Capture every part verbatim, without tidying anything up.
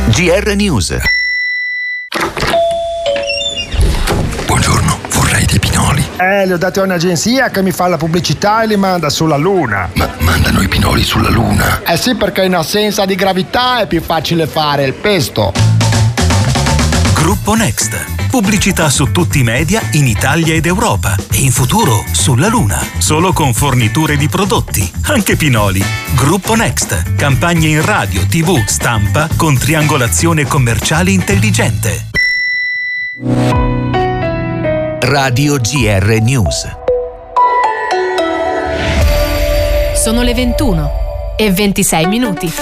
G R News. Buongiorno, vorrei dei pinoli. Eh, li ho dati a un'agenzia che mi fa la pubblicità e li manda sulla Luna. Ma mandano i pinoli sulla Luna? Eh sì, perché in assenza di gravità è più facile fare il pesto. Gruppo Next. Pubblicità su tutti i media in Italia ed Europa e in futuro sulla Luna. Solo con forniture di prodotti, anche pinoli. Gruppo Next. Campagne in radio, tivù, stampa con triangolazione commerciale intelligente. Radio G R News. Sono le ventuno e ventisei minuti.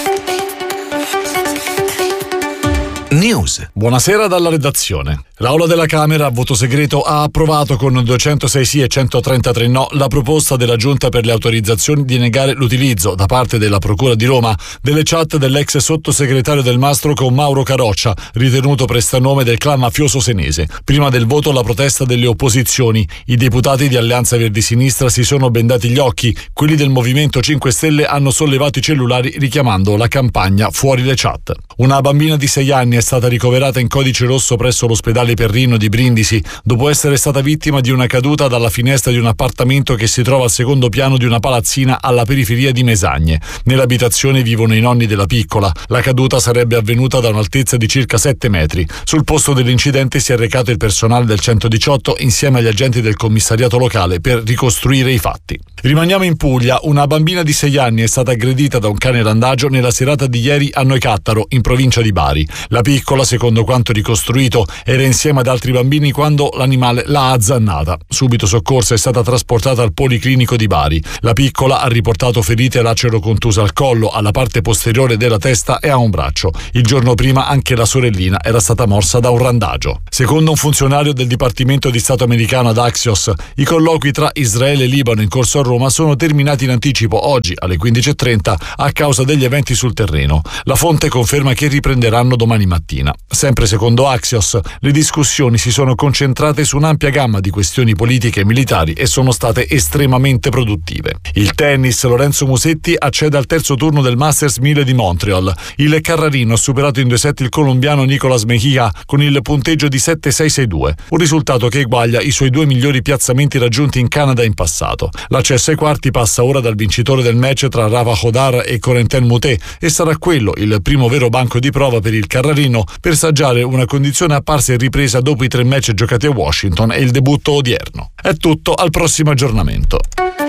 News. Buonasera dalla redazione. L'Aula della Camera a voto segreto ha approvato con duecentosei sì e centotrentatré no la proposta della Giunta per le autorizzazioni di negare l'utilizzo da parte della Procura di Roma delle chat dell'ex sottosegretario del Mastro con Mauro Caroccia, ritenuto prestanome del clan mafioso senese. Prima del voto la protesta delle opposizioni. I deputati di Alleanza Verdi Sinistra si sono bendati gli occhi, quelli del Movimento cinque Stelle hanno sollevato i cellulari richiamando la campagna Fuori le chat. Una bambina di sei anni è stata ricoverata in codice rosso presso l'ospedale Perrino di Brindisi dopo essere stata vittima di una caduta dalla finestra di un appartamento che si trova al secondo piano di una palazzina alla periferia di Mesagne. Nell'abitazione vivono i nonni della piccola. La caduta sarebbe avvenuta da un'altezza di circa sette metri. Sul posto dell'incidente si è recato il personale del centodiciotto insieme agli agenti del commissariato locale per ricostruire i fatti. Rimaniamo in Puglia. Una bambina di sei anni è stata aggredita da un cane randagio nella serata di ieri a Noicattaro, in provincia di Bari. La piccola, secondo quanto ricostruito, era insieme ad altri bambini quando l'animale l'ha azzannata. Subito soccorsa, è stata trasportata al Policlinico di Bari. La piccola ha riportato ferite lacero-contuse al collo, alla parte posteriore della testa e a un braccio. Il giorno prima anche la sorellina era stata morsa da un randagio. Secondo un funzionario del Dipartimento di Stato americano ad Axios, i colloqui tra Israele e Libano in corso a Roma sono terminati in anticipo oggi alle quindici e trenta a causa degli eventi sul terreno. La fonte conferma che riprenderanno domani mattina. Sempre secondo Axios, le discussioni si sono concentrate su un'ampia gamma di questioni politiche e militari e sono state estremamente produttive. Il tennis. Lorenzo Musetti accede al terzo turno del Masters mille di Montreal. Il Carrarino ha superato in due set il colombiano Nicolas Mejia con il punteggio di sette sei sei due, un risultato che eguaglia i suoi due migliori piazzamenti raggiunti in Canada in passato. L'accesso ai quarti passa ora dal vincitore del match tra Rafa Hodar e Corentin Moutet e sarà quello il primo vero banco di prova per il Carrarino per saggiare una condizione apparsa in ripresa dopo i tre match giocati a Washington e il debutto odierno. È tutto, al prossimo aggiornamento.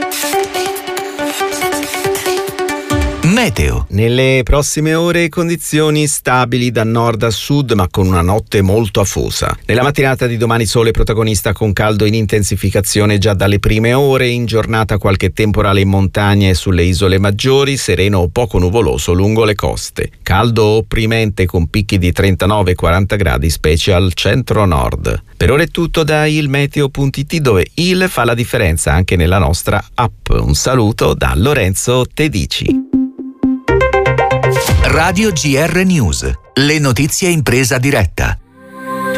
Meteo. Nelle prossime ore condizioni stabili da nord a sud ma con una notte molto afosa. Nella mattinata di domani sole protagonista con caldo in intensificazione già dalle prime ore, in giornata qualche temporale in montagna e sulle isole maggiori, sereno o poco nuvoloso lungo le coste. Caldo opprimente con picchi di trentanove quaranta gradi specie al centro-nord. Per ora è tutto da ilmeteo punto it dove il fa la differenza anche nella nostra app. Un saluto da Lorenzo Tedici. Radio G R News. Le notizie in presa diretta.